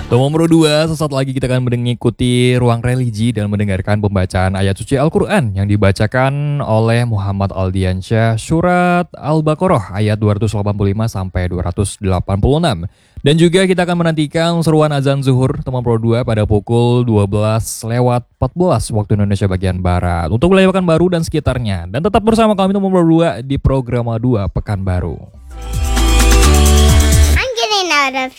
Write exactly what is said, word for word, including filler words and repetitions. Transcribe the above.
Teman Pro dua, sesaat lagi kita akan mengikuti ruang religi dan mendengarkan pembacaan ayat suci Al-Quran yang dibacakan oleh Muhammad Aldiansyah surat Al-Baqarah ayat dua ratus delapan puluh lima sampai dua ratus delapan puluh enam. Dan juga kita akan menantikan seruan azan zuhur Teman Pro dua pada pukul dua belas lewat empat belas waktu Indonesia bagian Barat untuk wilayah Pekanbaru dan sekitarnya. Dan tetap bersama kami Teman Pro dua di program dua Pekanbaru. I'm getting out of